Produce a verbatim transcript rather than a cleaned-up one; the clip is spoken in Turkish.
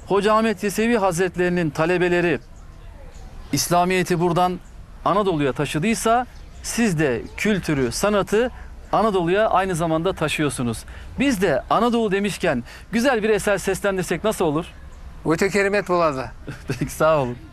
Hoca Ahmet Yesevi Hazretlerinin talebeleri İslamiyet'i buradan Anadolu'ya taşıdıysa siz de kültürü, sanatı Anadolu'ya aynı zamanda taşıyorsunuz. Biz de Anadolu demişken güzel bir eser seslendirsek nasıl olur? Mütekerimet buladı. Peki, sağ olun.